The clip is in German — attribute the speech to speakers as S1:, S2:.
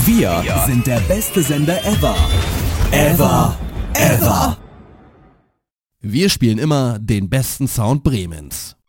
S1: Wir sind der beste Sender ever. Ever.
S2: Wir spielen immer den besten Sound Bremens.